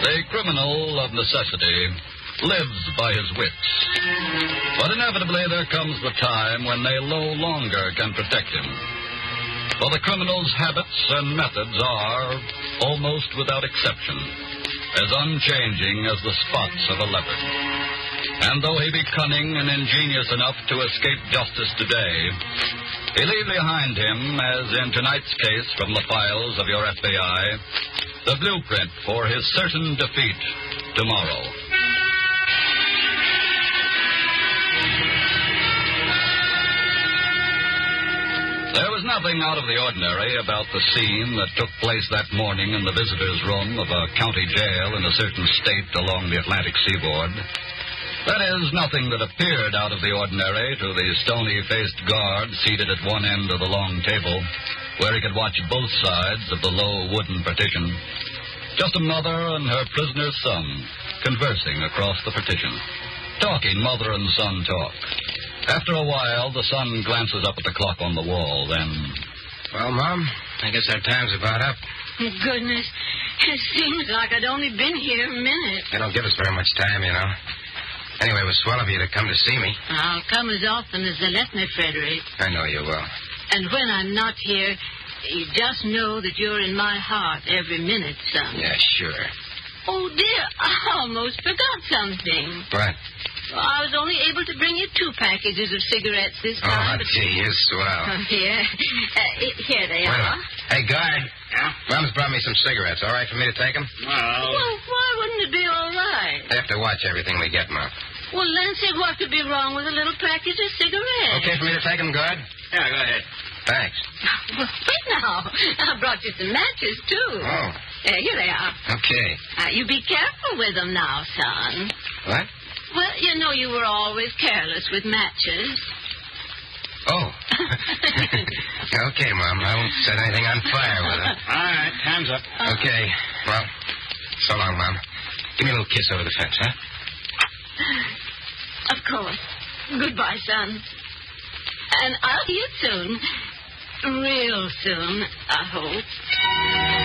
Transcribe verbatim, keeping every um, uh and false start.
The criminal of necessity lives by his wits. But inevitably there comes the time when they no longer can protect him. For the criminal's habits and methods are, almost without exception, as unchanging as the spots of a leopard. And though he be cunning and ingenious enough to escape justice today, he leave behind him, as in tonight's case from the files of your F B I, the blueprint for his certain defeat tomorrow. There was nothing out of the ordinary about the scene that took place that morning in the visitor's room of a county jail in a certain state along the Atlantic seaboard. That is, nothing that appeared out of the ordinary to the stony-faced guard seated at one end of the long table, where he could watch both sides of the low wooden partition. Just a mother and her prisoner's son conversing across the partition. Talking mother and son talk. After a while, the son glances up at the clock on the wall, then... Well, Mom, I guess our time's about up. Goodness, it seems like I'd only been here a minute. They don't give us very much time, you know. Anyway, it was swell of you to come to see me. I'll come as often as they let me, Frederick. I know you will. And when I'm not here, you just know that you're in my heart every minute, son. Yeah, sure. Oh, dear, I almost forgot something. What? I was only able to bring you two packages of cigarettes this Oh, time. but... gee, you're swell. Oh, here. Uh, here they Wait a are. minute. Hey, guard. Yeah? Mom's brought me some cigarettes. All right for me to take them? Well, Well, why wouldn't it be all right? They have to watch everything we get, Mom. Well, Lancey, what could be wrong with a little package of cigarettes? Okay for me to take them, guard? yeah, go ahead. Thanks. Well, wait now. I brought you some matches, too. Oh. Uh, here they are. Okay. Uh, you be careful with them now, son. What? Well, you know you were always careless with matches. Oh. Okay, Mom. I won't set anything on fire with them. All right, time's up. Okay. Well, so long, Mom. Give me a little kiss over the fence, huh? Of course. Goodbye, son. And I'll see you soon. Real soon, I hope.